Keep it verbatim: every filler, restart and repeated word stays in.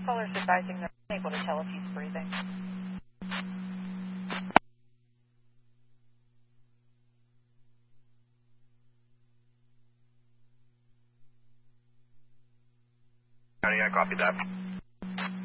Caller's advising they're unable to tell if he's breathing. I copy that.